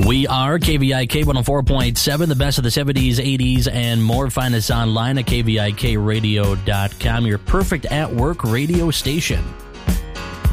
We are KVIK 104.7, the best of the 70s, 80s, and more. Find us online at kvikradio.com, your perfect at-work radio station.